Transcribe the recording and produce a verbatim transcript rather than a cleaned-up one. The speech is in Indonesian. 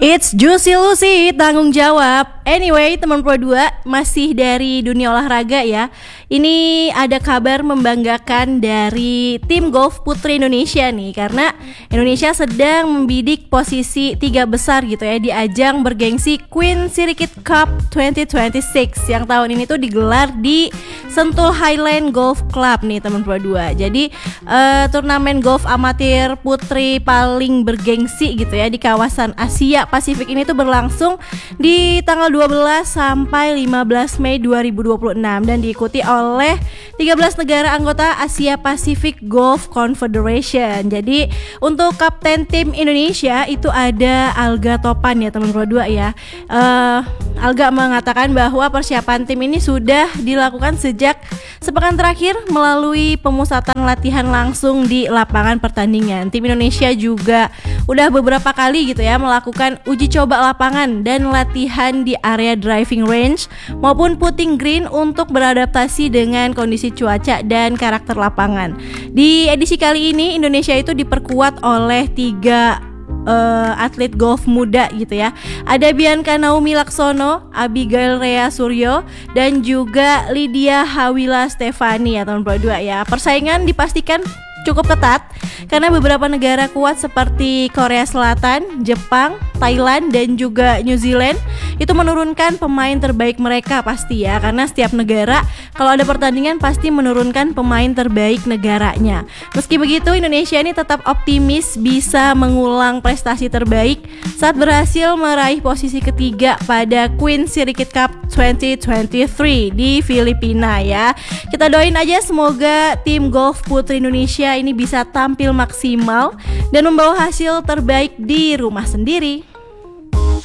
It's Juicy Lucy, tanggung jawab. Anyway, teman Pro dua, masih dari dunia olahraga ya. Ini ada kabar membanggakan dari tim golf putri Indonesia nih, karena Indonesia sedang membidik posisi tiga besar gitu ya di ajang bergengsi Queen Circuit Cup dua ribu dua puluh enam yang tahun ini tuh digelar di Sentul Highland Golf Club nih teman Pro dua. Jadi uh, turnamen golf amatir putri paling bergengsi gitu ya di kawasan Asia Pasifik ini tuh berlangsung di tanggal dua belas sampai lima belas Mei dua ribu dua puluh enam dan diikuti oleh tiga belas negara anggota Asia Pacific Golf Confederation. Jadi untuk kapten tim Indonesia itu ada Alga Topan ya teman Pro dua ya. Uh, Alga mengatakan bahwa persiapan tim ini sudah dilakukan sejak sepekan terakhir melalui pemusatan latihan langsung di lapangan pertandingan. Tim Indonesia juga udah beberapa kali gitu ya melakukan uji coba lapangan dan latihan di area driving range maupun putting green untuk beradaptasi dengan kondisi cuaca dan karakter lapangan. Di edisi kali ini Indonesia itu diperkuat oleh tiga Uh, atlet golf muda gitu ya. Ada Bianca Naomi Laksono, Abigail Rea Suryo, dan juga Lydia Hawila Stefani ya teman Pro dua ya. Persaingan dipastikan cukup ketat karena beberapa negara kuat seperti Korea Selatan, Jepang, Thailand, dan juga New Zealand itu menurunkan pemain terbaik mereka pasti ya, karena setiap negara kalau ada pertandingan pasti menurunkan pemain terbaik negaranya. Meski begitu Indonesia ini tetap optimis bisa mengulang prestasi terbaik saat berhasil meraih posisi ketiga pada Queen Circuit Cup dua ribu dua puluh tiga di Filipina ya. Kita doain aja semoga tim golf putri Indonesia ini bisa tampil maksimal dan membawa hasil terbaik di rumah sendiri.